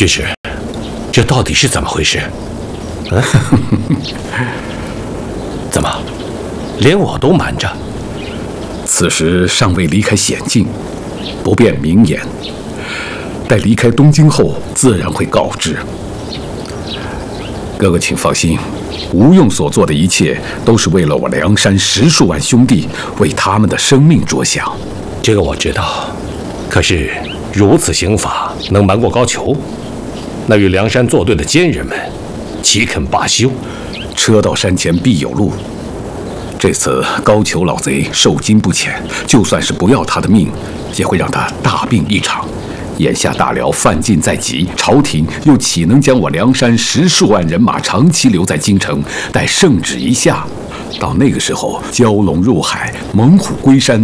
军师，这到底是怎么回事？怎么，连我都瞒着？ 此时尚未离开险境，不便明言。待离开东京后，自然会告知。哥哥，请放心，吴用所做的一切都是为了我梁山10数万兄弟，为他们的生命着想。 这个我知道，可是如此刑法能瞒过高俅？那与梁山作对的奸人们，岂肯罢休？ 车到山前必有路。这次高俅老贼受惊不浅，就算是不要他的命，也会让他大病一场。眼下大辽犯禁在即，朝廷又岂能将我梁山10数万人马长期留在京城？待圣旨一下，到那个时候，蛟龙入海，猛虎归山，